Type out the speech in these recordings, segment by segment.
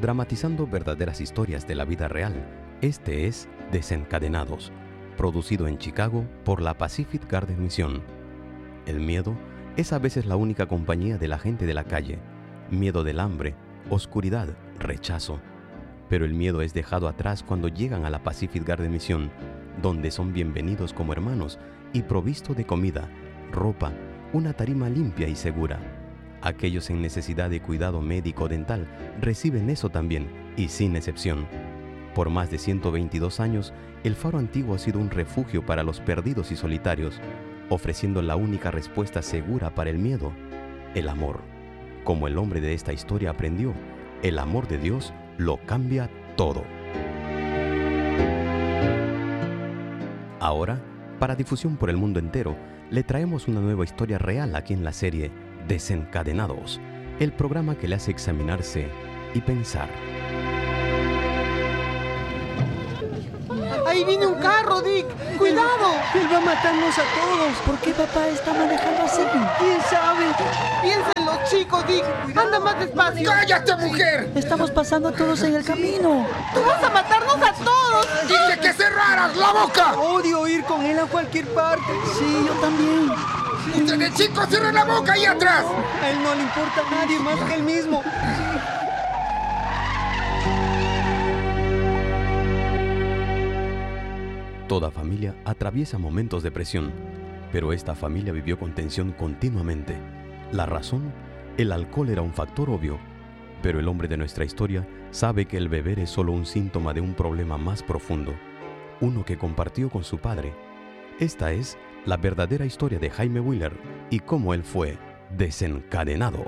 dramatizando verdaderas historias de la vida real. Este es Desencadenados, producido en Chicago por la Pacific Garden Mission. El miedo es a veces la única compañía de la gente de la calle. Miedo del hambre, oscuridad, rechazo. Pero el miedo es dejado atrás cuando llegan a la Pacific Garden Mission, donde son bienvenidos como hermanos y provistos de comida, ropa, una tarima limpia y segura. Aquellos en necesidad de cuidado médico-dental reciben eso también, y sin excepción. Por más de 122 años, el Faro Antiguo ha sido un refugio para los perdidos y solitarios, ofreciendo la única respuesta segura para el miedo: el amor. Como el hombre de esta historia aprendió, el amor de Dios lo cambia todo. Ahora, para difusión por el mundo entero, le traemos una nueva historia real aquí en la serie Desencadenados, el programa que le hace examinarse y pensar. ¡Ahí viene un carro, Dick! ¡Cuidado! Él va a matarnos a todos. ¿Por qué papá está manejando así? ¿Quién sabe? ¡Piensa en los chicos, Dick! ¡Anda más despacio! ¡Cállate, mujer! Estamos pasando todos en el camino. ¡Tú vas a matarnos a todos! ¡Dije que cerraras la boca! Odio ir con él a cualquier parte. Sí, yo también. ¡Ustedes, chicos, cierren la boca ahí atrás! A él no le importa a nadie más que él mismo. Toda familia atraviesa momentos de presión, pero esta familia vivió con tensión continuamente. La razón: el alcohol era un factor obvio, pero el hombre de nuestra historia sabe que el beber es solo un síntoma de un problema más profundo, uno que compartió con su padre. Esta es la verdadera historia de Jaime Wheeler y cómo él fue desencadenado.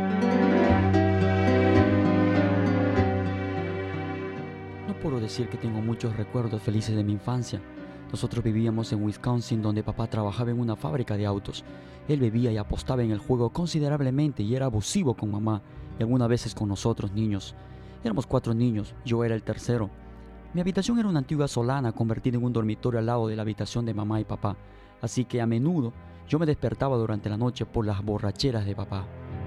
No puedo decir que tengo muchos recuerdos felices de mi infancia. Nosotros vivíamos en Wisconsin, donde papá trabajaba en una fábrica de autos. Él bebía y apostaba en el juego considerablemente y era abusivo con mamá y algunas veces con nosotros niños. Éramos 4 niños, yo era el tercero. Mi habitación era una antigua solana convertida en un dormitorio al lado de la habitación de mamá y papá, así que a menudo yo me despertaba durante la noche por las borracheras de papá.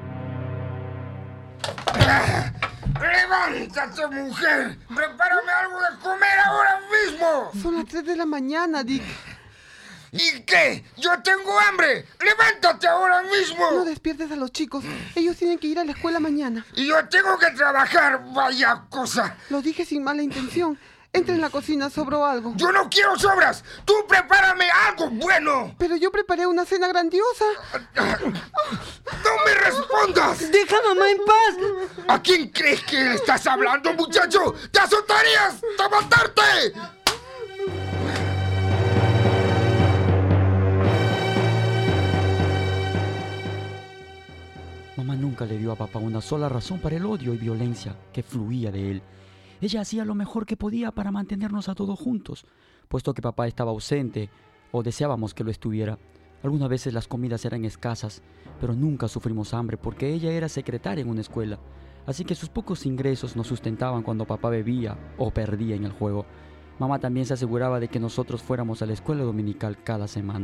¡Levántate, mujer! ¡Prepárame algo de comer ahora mismo! Son las 3 de la mañana, Dick. ¿Y qué? ¡Yo tengo hambre! ¡Levántate ahora mismo! No despiertes a los chicos. Ellos tienen que ir a la escuela mañana. ¡Y yo tengo que trabajar! ¡Vaya cosa! Lo dije sin mala intención. Entra en la cocina, sobró algo. ¡Yo no quiero sobras! ¡Tú prepárame algo bueno! Pero yo preparé una cena grandiosa. ¡No me respondas! ¡Deja a mamá en paz! ¿A quién crees que le estás hablando, muchacho? ¡Te azotarías hasta matarte! Mamá nunca le dio a papá una sola razón para el odio y violencia que fluía de él. Ella hacía lo mejor que podía para mantenernos a todos juntos, puesto que papá estaba ausente o deseábamos que lo estuviera. Algunas veces las comidas eran escasas, pero nunca sufrimos hambre porque ella era secretaria en una escuela, así que sus pocos ingresos nos sustentaban cuando papá bebía o perdía en el juego. Mamá también se aseguraba de que nosotros fuéramos a la escuela dominical cada semana.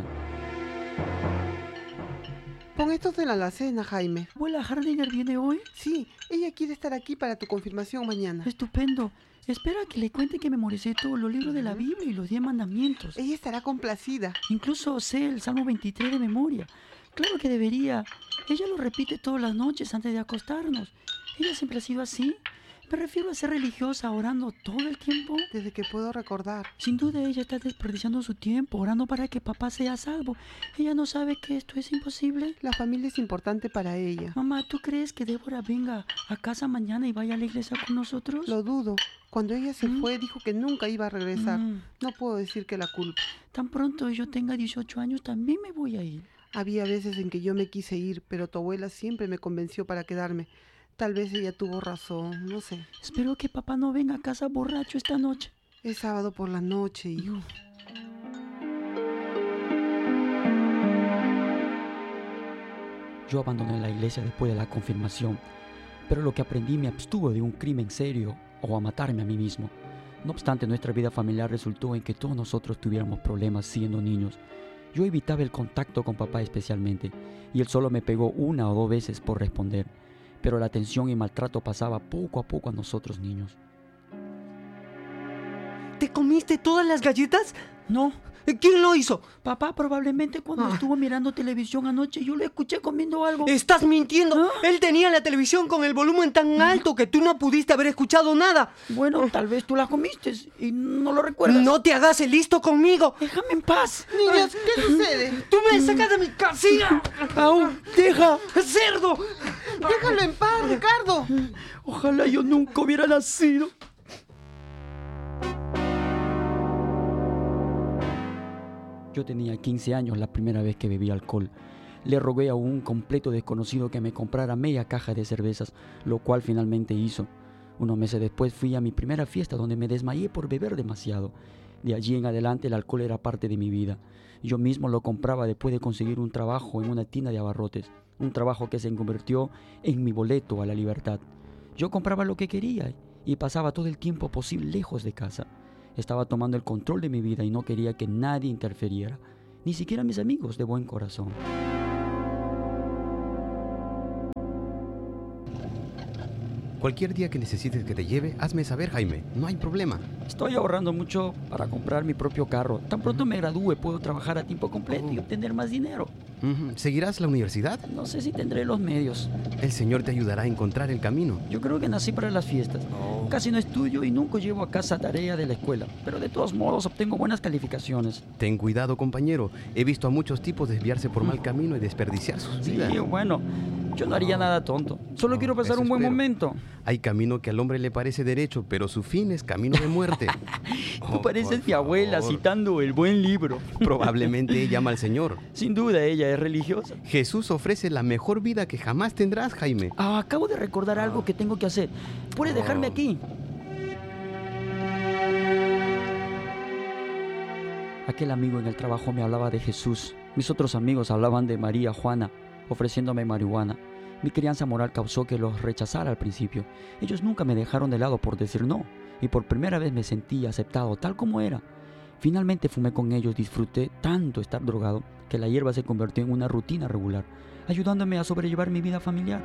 Pon estos en la alacena, Jaime. ¿Abuela Hardinger viene hoy? Sí, ella quiere estar aquí para tu confirmación mañana. Estupendo. Espera que le cuente que memoricé todos los libros de la Biblia y los 10 mandamientos. Ella estará complacida. Incluso sé el Salmo 23 de memoria. Claro que debería. Ella lo repite todas las noches antes de acostarnos. Ella siempre ha sido así. Me refiero a ser religiosa, orando todo el tiempo. Desde que puedo recordar. Sin duda ella está desperdiciando su tiempo, orando para que papá sea salvo. Ella no sabe que esto es imposible. La familia es importante para ella. Mamá, ¿tú crees que Débora venga a casa mañana y vaya a la iglesia con nosotros? Lo dudo. Cuando ella se fue, dijo que nunca iba a regresar. Mm. No puedo decir que la culpe. Tan pronto yo tenga 18 años, también me voy a ir. Había veces en que yo me quise ir, pero tu abuela siempre me convenció para quedarme. Tal vez ella tuvo razón, no sé. Espero que papá no venga a casa borracho esta noche. Es sábado por la noche, hijo. Yo abandoné la iglesia después de la confirmación, pero lo que aprendí me abstuvo de un crimen serio o a matarme a mí mismo. No obstante, nuestra vida familiar resultó en que todos nosotros tuviéramos problemas siendo niños. Yo evitaba el contacto con papá especialmente, y él solo me pegó 1 o 2 veces por responder. pero la atención y maltrato pasaba poco a poco a nosotros niños. ¿Te comiste todas las galletas? No, ¿Quién lo hizo? papá probablemente cuando estuvo mirando televisión anoche yo lo escuché comiendo algo. ¡Estás mintiendo! Él tenía la televisión con el volumen tan alto que tú no pudiste haber escuchado nada. Bueno, tal vez tú la comiste y no lo recuerdas. ¡No te hagas el listo conmigo! Déjame en paz. Niños, ¿qué sucede? ¡Tú me sacas de mi casilla! ¡Au! ¡Deja! ¡Cerdo! Déjalo en paz, Ricardo. Ojalá yo nunca hubiera nacido. Yo tenía 15 años la primera vez que bebí alcohol. Le rogué a un completo desconocido que me comprara media caja de cervezas, lo cual finalmente hizo. Unos meses después fui a mi primera fiesta donde me desmayé por beber demasiado. De allí en adelante el alcohol era parte de mi vida. Yo mismo lo compraba después de conseguir un trabajo en una tienda de abarrotes, un trabajo que se convirtió en mi boleto a la libertad. Yo compraba lo que quería y pasaba todo el tiempo posible lejos de casa. Estaba tomando el control de mi vida y no quería que nadie interfiriera, ni siquiera mis amigos de buen corazón. Cualquier día que necesites que te lleve, hazme saber, Jaime. No hay problema. Estoy ahorrando mucho para comprar mi propio carro. Tan pronto me gradúe puedo trabajar a tiempo completo y obtener más dinero. ¿Seguirás la universidad? No sé si tendré los medios. El Señor te ayudará a encontrar el camino. Yo creo que nací para las fiestas. Casi no estudio y nunca llevo a casa tarea de la escuela, pero de todos modos obtengo buenas calificaciones. Ten cuidado, compañero. He visto a muchos tipos desviarse por mal camino y desperdiciar sus vidas. Sí, bueno, yo no haría nada tonto. Solo quiero pasar eso un buen espero. momento. Hay camino que al hombre le parece derecho, pero su fin es camino de muerte. Tú pareces por mi abuela favor. citando el buen libro. Probablemente ella ama al Señor. Sin duda ella es religiosa. Jesús ofrece la mejor vida que jamás tendrás, Jaime. Acabo de recordar algo que tengo que hacer. ¿Puedes dejarme aquí? Aquel amigo en el trabajo me hablaba de Jesús. Mis otros amigos hablaban de María Juana, ofreciéndome marihuana. Mi crianza moral causó que los rechazara al principio. Ellos nunca me dejaron de lado por decir no, y por primera vez me sentí aceptado tal como era. Finalmente fumé con ellos, disfruté tanto estar drogado que la hierba se convirtió en una rutina regular, ayudándome a sobrellevar mi vida familiar.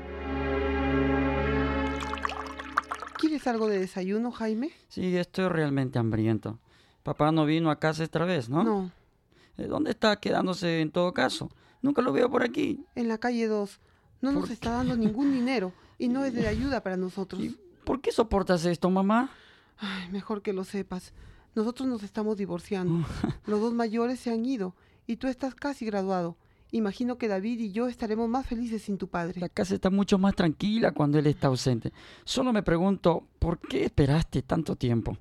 ¿Quieres algo de desayuno, Jaime? Sí, estoy realmente hambriento. Papá no vino a casa esta vez, ¿no? No, ¿Dónde está quedándose en todo caso? Nunca lo veo por aquí. en la calle 2. No nos está dando ningún dinero y no es de ayuda para nosotros. ¿Y por qué soportas esto, mamá? Ay, mejor que lo sepas. Nosotros nos estamos divorciando. Los dos mayores se han ido y tú estás casi graduado. Imagino que David y yo estaremos más felices sin tu padre. La casa está mucho más tranquila cuando él está ausente. Solo me pregunto, ¿por qué esperaste tanto tiempo?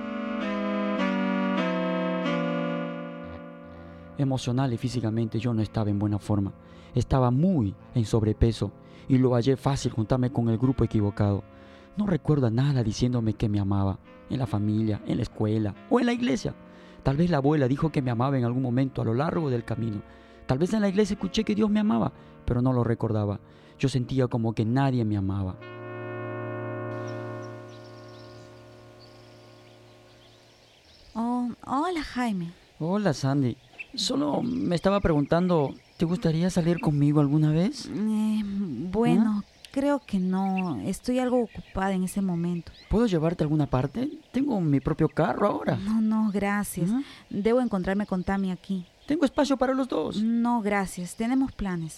Emocional y físicamente yo no estaba en buena forma. Estaba muy en sobrepeso y lo hallé fácil juntarme con el grupo equivocado. No recuerdo a nada diciéndome que me amaba, en la familia, en la escuela o en la iglesia. Tal vez la abuela dijo que me amaba en algún momento a lo largo del camino. Tal vez en la iglesia escuché que Dios me amaba, pero no lo recordaba. Yo sentía como que nadie me amaba. Oh, hola Jaime. Hola Sandy, solo me estaba preguntando, ¿te gustaría salir conmigo alguna vez? Bueno, creo que no. Estoy algo ocupada en ese momento. ¿Puedo llevarte a alguna parte? Tengo mi propio carro ahora. No, gracias. ¿Ah? Debo encontrarme con Tami aquí. Tengo espacio para los dos. No, gracias. Tenemos planes.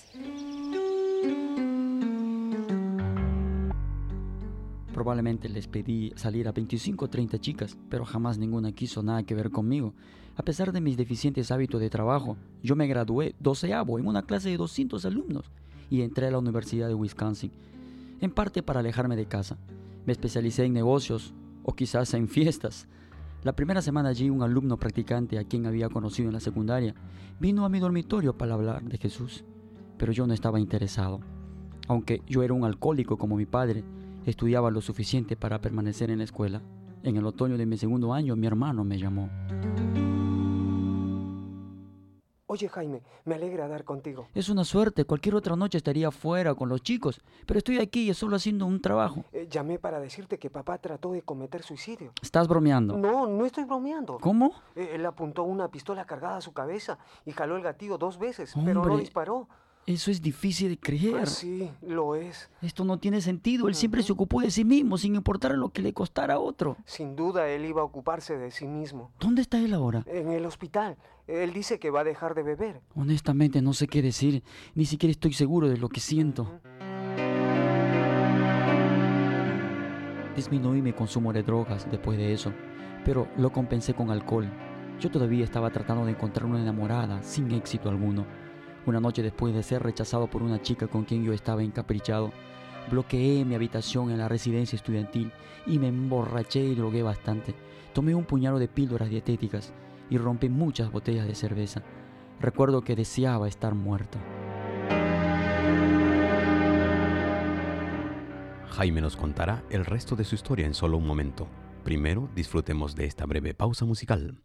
Probablemente les pedí salir a 25 o 30 chicas, pero jamás ninguna quiso nada que ver conmigo. A pesar de mis deficientes hábitos de trabajo, yo me gradué 12avo en una clase de 200 alumnos y entré a la Universidad de Wisconsin, en parte para alejarme de casa. Me especialicé en negocios o quizás en fiestas. La primera semana allí un alumno practicante a quien había conocido en la secundaria vino a mi dormitorio para hablar de Jesús, pero yo no estaba interesado. Aunque yo era un alcohólico como mi padre, estudiaba lo suficiente para permanecer en la escuela. En el otoño de mi segundo año, mi hermano me llamó. Oye, Jaime, me alegra dar contigo. Es una suerte, cualquier otra noche estaría fuera con los chicos, pero estoy aquí solo haciendo un trabajo. Llamé para decirte que papá trató de cometer suicidio. ¿Estás bromeando? No estoy bromeando. ¿Cómo? Él apuntó una pistola cargada a su cabeza y jaló el gatillo 2 veces, pero no Hombre. disparó. Eso es difícil de creer. Sí, lo es. Esto no tiene sentido. Él siempre se ocupó de sí mismo, sin importar lo que le costara a otro. Sin duda, él iba a ocuparse de sí mismo. ¿Dónde está él ahora? En el hospital. Él dice que va a dejar de beber. Honestamente, no sé qué decir. Ni siquiera estoy seguro de lo que siento. Disminuí mi consumo de drogas después de eso, pero lo compensé con alcohol. Yo todavía estaba tratando de encontrar una enamorada, sin éxito alguno. Una noche después de ser rechazado por una chica con quien yo estaba encaprichado, bloqueé mi habitación en la residencia estudiantil y me emborraché y drogué bastante. Tomé un puñado de píldoras dietéticas y rompí muchas botellas de cerveza. Recuerdo que deseaba estar muerto. Jaime nos contará el resto de su historia en solo un momento. Primero, disfrutemos de esta breve pausa musical.